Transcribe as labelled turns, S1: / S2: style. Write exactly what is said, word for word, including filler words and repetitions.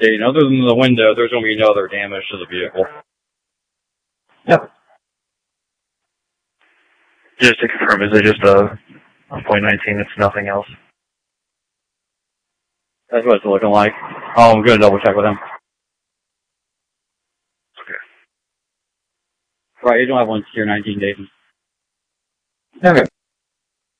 S1: Yeah, other than the window, there's going to be no other damage to the vehicle.
S2: Yep. Just to confirm, is it just a, a point nineteen? It's nothing else?
S1: That's what it's looking like. Oh, I'm going to double check with him.
S2: Okay.
S1: Right, you don't have one tier nineteen, Dayton.
S2: Okay.